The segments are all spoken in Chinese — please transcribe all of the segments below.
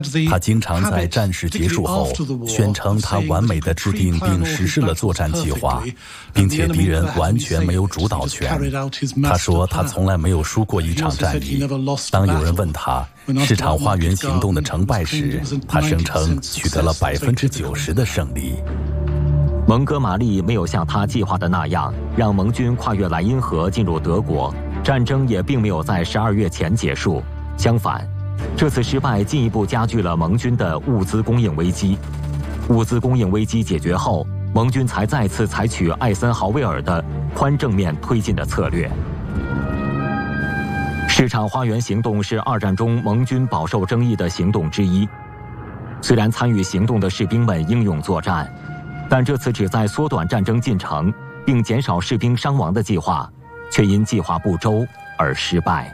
他经常在战事结束后宣称他完美地制定并实施了作战计划，并且敌人完全没有主导权。他说他从来没有输过一场战役。当有人问他市场花园行动的成败时，他声称取得了90%的胜利。 蒙哥马利没有像他计划的那样让盟军跨越莱茵河进入德国，战争也并没有在12月前结束。相反，这次失败进一步加剧了盟军的物资供应危机。物资供应危机解决后，盟军才再次采取艾森豪威尔的宽正面推进的策略。市场花园行动是二战中盟军饱受争议的行动之一。虽然参与行动的士兵们英勇作战，但这次旨在缩短战争进程并减少士兵伤亡的计划，却因计划不周而失败。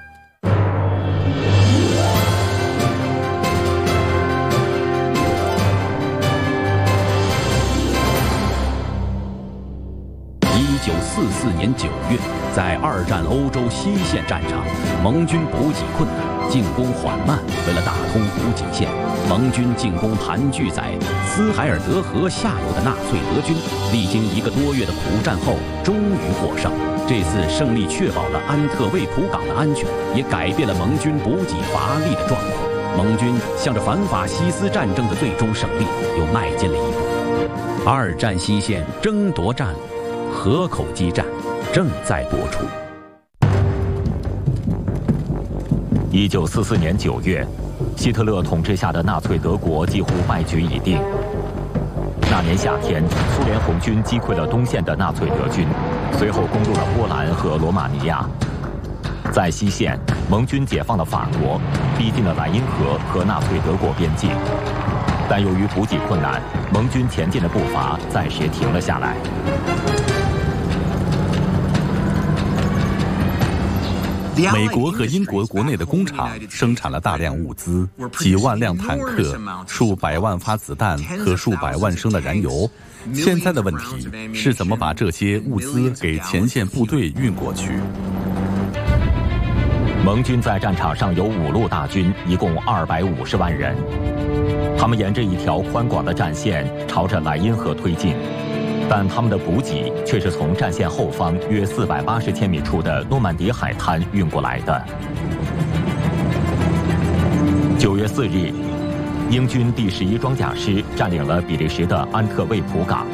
1944年9月，在二战欧洲西线战场，盟军补给困难，进攻缓慢。为了打通补给线，盟军进攻盘踞在斯海尔德河下游的纳粹德军，历经1个多月的苦战后，终于获胜。这次胜利确保了安特卫普港的安全，也改变了盟军补给乏力的状况。盟军向着反法西斯战争的最终胜利又迈进了一步。二战西线争夺战河口激战正在播出。 1944年9月，希特勒统治下的纳粹德国几乎败局已定。那年夏天，苏联红军击溃了东线的纳粹德军，随后攻入了波兰和罗马尼亚。在西线，盟军解放了法国，逼近了莱茵河和纳粹德国边境。但由于补给困难，盟军前进的步伐暂时停了下来。 美国和英国国内的工厂生产了大量物资，几万辆坦克、数百万发子弹和数百万升的燃油。现在的问题是怎么把这些物资给前线部队运过去。 盟军在战场上有5路大军，一共250万人。他们沿着一条宽广的战线朝着莱茵河推进，但他们的补给却是从战线后方约480千米处的诺曼底海滩运过来的。9月4日，英军第11装甲师占领了比利时的安特卫普港。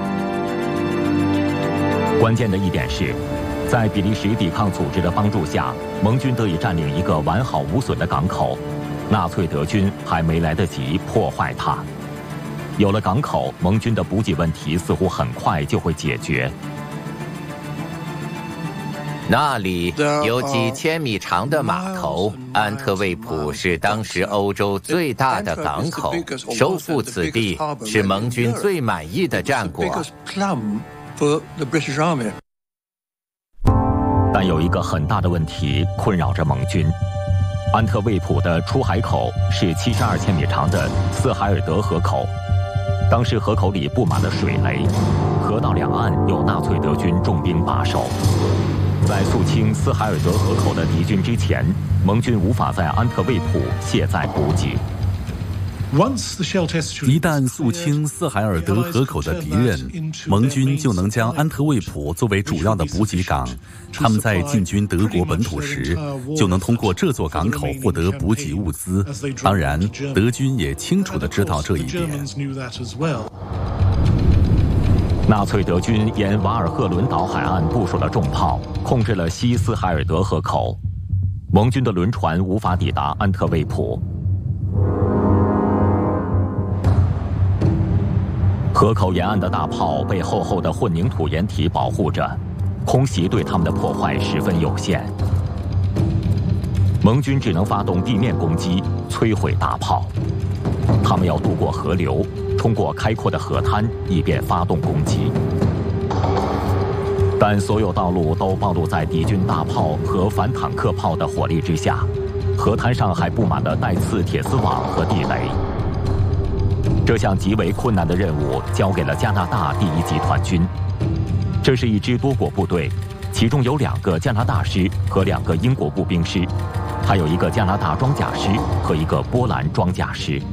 关键的一点是，在比利时抵抗组织的帮助下，盟军得以占领一个完好无损的港口，纳粹德军还没来得及破坏它。有了港口，盟军的补给问题似乎很快就会解决。 那里有几千米长的码头，安特卫普是当时欧洲最大的港口，收复此地是盟军最满意的战果。 但有一个很大的问题困扰着盟军。安特卫普的出海口是72千米长的斯海尔德河口，当时河口里布满了水雷，河道两岸有纳粹德军重兵把守。在肃清斯海尔德河口的敌军之前，盟军无法在安特卫普卸载补给。 一旦肃清斯海尔德河口的敌人，盟军就能将安特卫普作为主要的补给港。他们在进军德国本土时，就能通过这座港口获得补给物资。当然，德军也清楚地知道这一点。 纳粹德军沿瓦尔赫伦岛海岸部署了重炮，控制了西斯海尔德河口。盟军的轮船无法抵达安特卫普。河口沿岸的大炮被厚厚的混凝土掩体保护着，空袭对他们的破坏十分有限。盟军只能发动地面攻击，摧毁大炮。他们要渡过河流，冲过开阔的河滩，以便发动攻击。但所有道路都暴露在敌军大炮和反坦克炮的火力之下，河滩上还布满了带刺铁丝网和地雷。这项极为困难的任务交给了加拿大第1集团军。这是一支多国部队，其中有2个加拿大师和2个英国步兵师，还有1个加拿大装甲师和1个波兰装甲师。